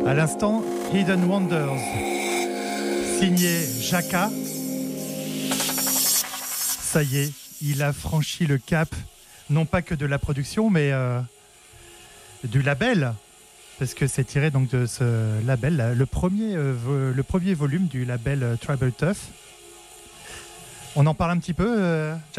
À l'instant, Hidden Wonders, signé Jaka. Ça y est, il a franchi le cap, non pas que de la production, mais du label, parce que c'est tiré donc de ce label, le premier volume du label Tribal Tough. On en parle un petit peu, Jaka ?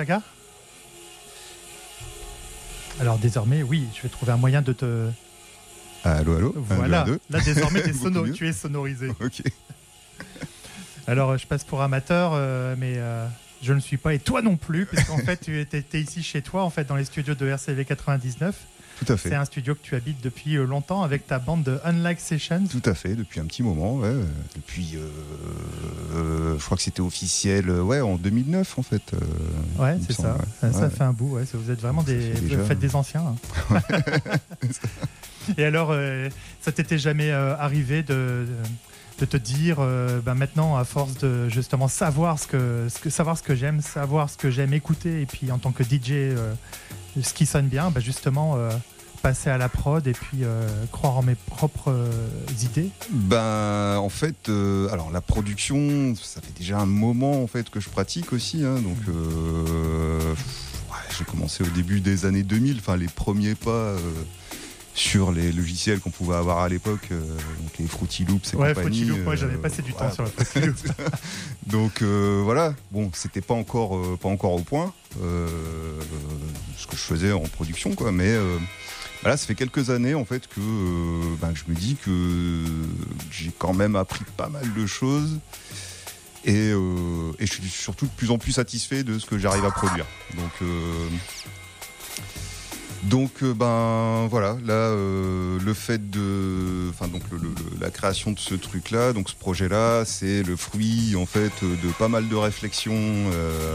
Alors désormais, oui, je vais trouver un moyen de te... Allô. Voilà, 1, 2, 1, 2. Là désormais tu es sonorisé. Ok. Alors je passe pour amateur, mais je ne suis pas, et toi non plus, puisqu'en fait tu étais ici chez toi, en fait, dans les studios de RCV 99. Tout à fait. C'est un studio que tu habites depuis longtemps avec ta bande de Unlike Sessions. Tout à fait, depuis un petit moment, ouais. Depuis, je crois que c'était officiel, en 2009 en fait. Ouais, c'est ça. Ouais. Ça fait un bout. Ouais. Vous êtes vraiment vous faites des anciens. Hein. Et alors, ça t'était jamais arrivé de te dire, maintenant, à force de justement savoir ce que j'aime, savoir ce que j'aime écouter, et puis en tant que DJ, ce qui sonne bien, justement passer à la prod et puis croire en mes propres idées. En fait, alors la production, ça fait déjà un moment en fait que je pratique aussi, hein, donc j'ai commencé au début des années 2000, enfin les premiers pas sur les logiciels qu'on pouvait avoir à l'époque, donc les Fruity Loops et compagnie. Fruity Loops, moi j'avais passé du temps sur la Fruity Loops. Donc voilà, bon, c'était pas encore au point ce que je faisais en production, quoi, mais ça fait quelques années en fait que je me dis que j'ai quand même appris pas mal de choses et je suis surtout de plus en plus satisfait de ce que j'arrive à produire. Donc voilà, là le fait de, la création de ce truc-là, donc ce projet-là, c'est le fruit en fait de pas mal de réflexions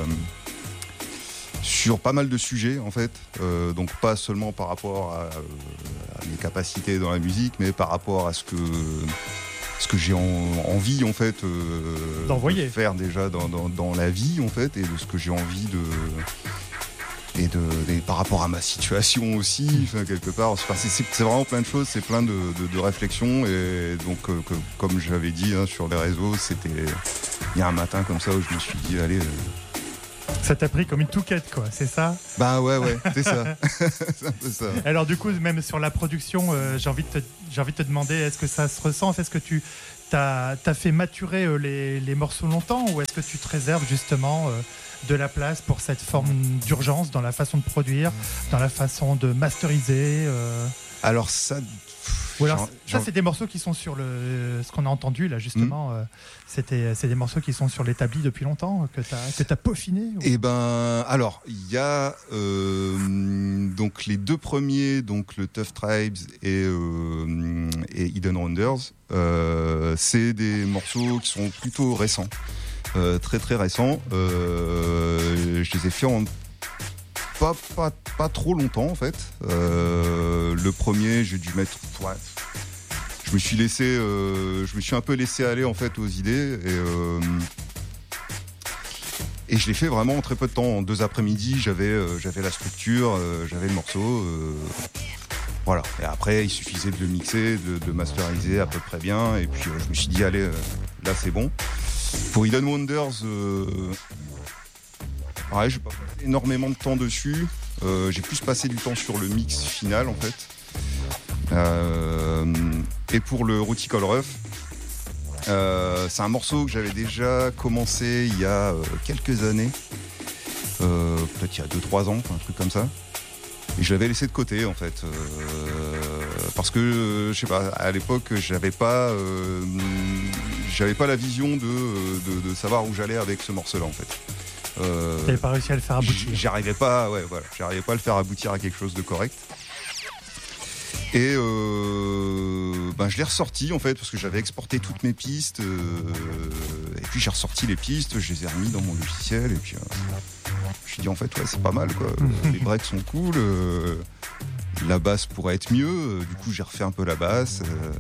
sur pas mal de sujets en fait, donc pas seulement par rapport à mes capacités dans la musique, mais par rapport à ce que j'ai envie en fait d'envoyer, de faire déjà dans la vie en fait, et de ce que j'ai envie de... Et par rapport à ma situation aussi, quelque part, c'est vraiment plein de choses, c'est plein de réflexions, et donc comme j'avais dit sur les réseaux, c'était il y a un matin comme ça où je me suis dit allez. Ça t'a pris comme une touquette, quoi, c'est ça ? Ouais, c'est ça. C'est un peu ça. Alors du coup, même sur la production, j'ai envie de te demander, est-ce que ça se ressent ? Est-ce que tu t'as fait maturer les morceaux longtemps, ou est-ce que tu te réserves justement de la place pour cette forme d'urgence dans la façon de produire, dans la façon de masteriser Alors ça... Ou alors, ça, c'est des morceaux qui sont sur ce qu'on a entendu là justement. C'est des morceaux qui sont sur l'établi depuis longtemps, que t'as peaufiné. Ou... alors il y a donc les deux premiers, donc le Tough Tribes et Hidden Wonders. C'est des morceaux qui sont plutôt récents, très très récents. Je les ai fait en pas trop longtemps en fait. Le premier, j'ai dû mettre... Je me suis un peu laissé aller en fait aux idées, et je l'ai fait vraiment en très peu de temps. En 2 après-midi, j'avais la structure, j'avais le morceau. Voilà. Et après, il suffisait de le mixer, de masteriser à peu près bien. Et puis je me suis dit, allez, là c'est bon. Pour Hidden Wonders, j'ai pas passé énormément de temps dessus. J'ai plus passé du temps sur le mix final en fait. Et pour le Ruticle Rough, c'est un morceau que j'avais déjà commencé il y a quelques années, peut-être il y a 2-3 ans, un truc comme ça. Et je l'avais laissé de côté en fait, parce que je sais pas, à l'époque j'avais pas la vision de savoir où j'allais avec ce morceau-là en fait. T'avais pas réussi à le faire aboutir. J'arrivais pas à le faire aboutir à quelque chose de correct. Et je l'ai ressorti en fait, parce que j'avais exporté toutes mes pistes, et puis j'ai ressorti les pistes, je les ai remis dans mon logiciel, et puis je me suis dit en fait c'est pas mal quoi. Les breaks sont cool, la basse pourrait être mieux, du coup j'ai refait un peu la basse.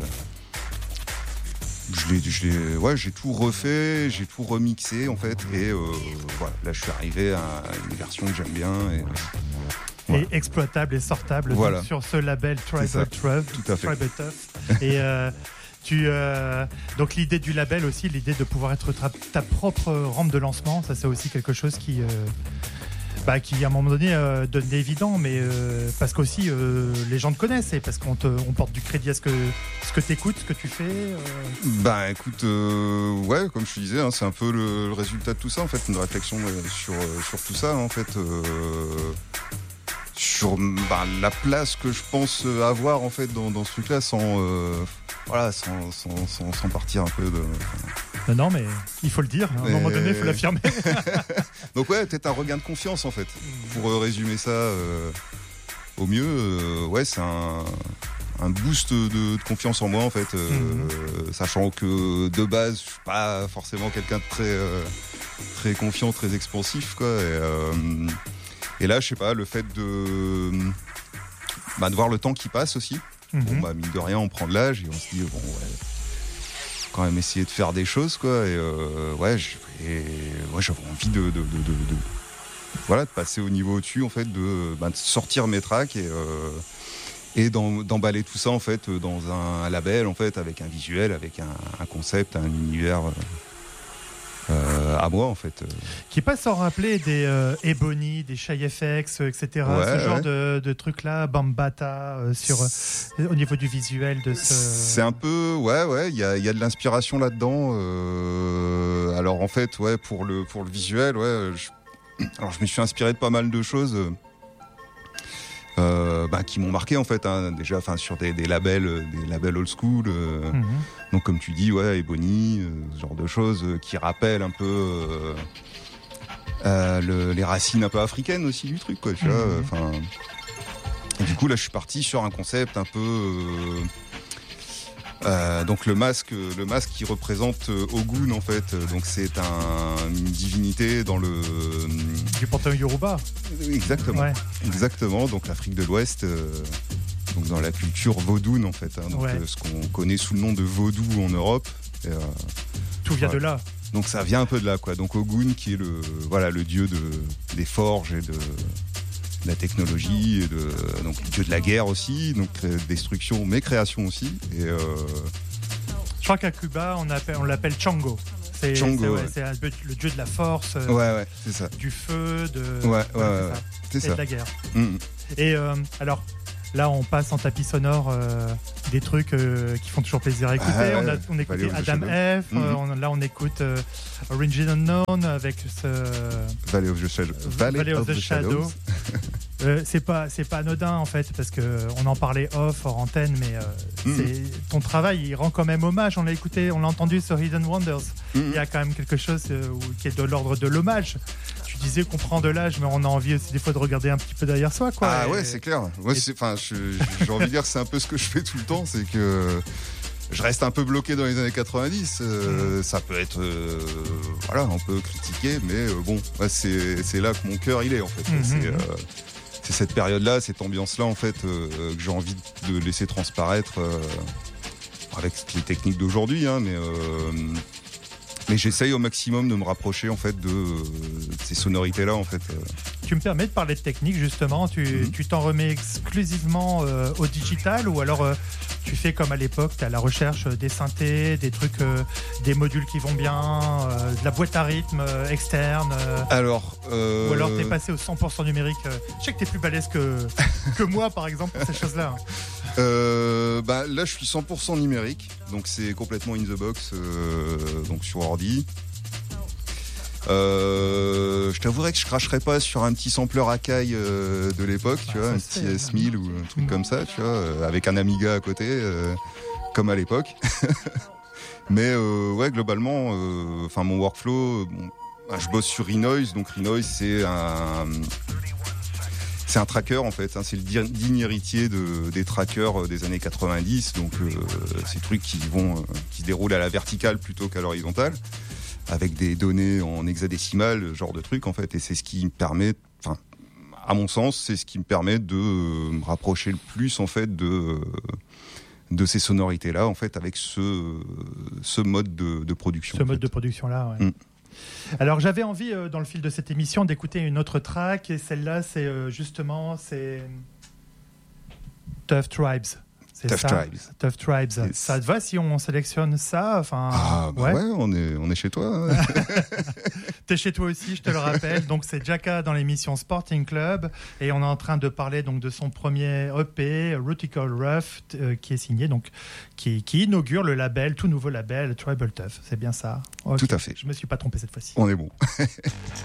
J'ai tout refait, j'ai tout remixé en fait, et là je suis arrivé à une version que j'aime bien, et exploitable et sortable, donc, sur ce label Tribal Tough. Tout à fait. Tribal Tough. Et Donc l'idée du label aussi, l'idée de pouvoir être ta propre rampe de lancement, ça c'est aussi quelque chose qui à un moment donné devient évident, mais parce qu'aussi les gens te connaissent et parce qu'on porte du crédit à ce que tu écoutes, ce que tu fais. Bah écoute, ouais, comme je te disais, hein, c'est un peu le résultat de tout ça en fait, une réflexion sur tout ça en fait. Sur la place que je pense avoir en fait dans ce truc-là sans partir un peu de... Non, mais il faut le dire, hein, à un moment donné il faut l'affirmer. Donc ouais, peut-être un regain de confiance en fait, pour résumer ça au mieux. Ouais, c'est un boost de confiance en moi en fait, sachant que de base je suis pas forcément quelqu'un de très confiant, très expansif quoi. Et là, je sais pas, le fait de voir le temps qui passe aussi. Bon, mine de rien, on prend de l'âge et on se dit, bon, ouais, quand même essayer de faire des choses, quoi. Et j'avais envie de passer au niveau au-dessus, en fait, de sortir mes tracks et d'emballer tout ça, en fait, dans un label, en fait, avec un visuel, avec un concept, un univers... à moi en fait. Qui passe sans rappeler des Ebony, des Shy FX, etc. Ce genre de trucs là, Bambata, au niveau du visuel de ce... C'est un peu, il y a de l'inspiration là-dedans. Alors en fait, pour le visuel, je me suis inspiré de pas mal de choses. Qui m'ont marqué en fait, hein, déjà sur des labels old school, donc comme tu dis Ebony, ce genre de choses qui rappellent un peu les racines un peu africaines aussi du truc quoi, tu vois, et du coup là je suis parti sur un concept un peu donc le masque qui représente Ogun en fait, donc c'est une divinité dans le du panthéon Yoruba. Exactement, donc l'Afrique de l'Ouest, donc dans la culture vaudoune en fait, hein, donc ce qu'on connaît sous le nom de vaudou en Europe. Tout vient de là. Donc ça vient un peu de là quoi. Donc Ogun qui est le dieu des forges et de la technologie et donc le dieu de la guerre aussi, donc destruction mais création aussi. Et je crois qu'à Cuba on l'appelle Chango. C'est le dieu de la force, c'est ça. Du feu, c'est ça. Et de la guerre. Et alors là on passe en tapis sonore des trucs qui font toujours plaisir à écouter. On écoutait Adam F. Là on écoute Origin Unknown avec ce Valley of the Shadows. C'est pas anodin en fait parce que on en parlait hors antenne, mais ton travail il rend quand même hommage. On l'a écouté, on l'a entendu sur Hidden Wonders. Il y a quand même quelque chose qui est de l'ordre de l'hommage. Tu disais qu'on prend de l'âge, mais on a envie aussi des fois de regarder un petit peu derrière soi, quoi. Ah ouais, c'est clair. J'ai envie de dire c'est un peu ce que je fais tout le temps, c'est que je reste un peu bloqué dans les années 90. Ça peut être, on peut critiquer, mais c'est là que mon cœur il est en fait. C'est cette période-là, cette ambiance-là en fait que j'ai envie de laisser transparaître avec les techniques d'aujourd'hui, hein, mais j'essaye au maximum de me rapprocher en fait de ces sonorités-là en fait. Tu me permets de parler de technique justement. Tu t'en remets exclusivement au digital ou alors tu fais comme à l'époque, tu as la recherche des synthés, des trucs, des modules qui vont bien, de la boîte à rythme externe. Ou alors t'es passé au 100% numérique. Je sais que t'es plus balèze que moi par exemple pour ces choses-là. Là je suis 100% numérique, donc c'est complètement in the box, donc sur ordi. Je t'avouerais que je cracherais pas sur un petit sampler Akai de l'époque, tu vois, un petit S1000 ou un truc comme ça, tu vois, avec un Amiga à côté, comme à l'époque. Mais globalement, mon workflow, je bosse sur Renoise, donc Renoise c'est un tracker en fait, hein, c'est le digne héritier des trackers des années 90, donc ces trucs qui se déroulent à la verticale plutôt qu'à l'horizontale, avec des données en hexadécimal, genre de truc en fait, et c'est ce qui me permet, à mon sens, c'est ce qui me permet de me rapprocher le plus en fait de ces sonorités là en fait, avec ce mode de production. Ce mode de production là, ouais. Alors j'avais envie dans le fil de cette émission d'écouter une autre track, et celle-là c'est justement Tough Tribes. C'est Tough ça. Tribes. Tough Tribes. Yes. Ça te va si on sélectionne ça? Ouais, on est chez toi. Hein. T'es chez toi aussi, je te le rappelle. Donc c'est Jaka dans l'émission Sporting Club et on est en train de parler donc de son premier EP, Rutical Rough, qui est signé, donc qui inaugure le label, tout nouveau label Tribal Tough. C'est bien ça? Okay. Tout à fait. Je me suis pas trompé cette fois-ci. On est bon.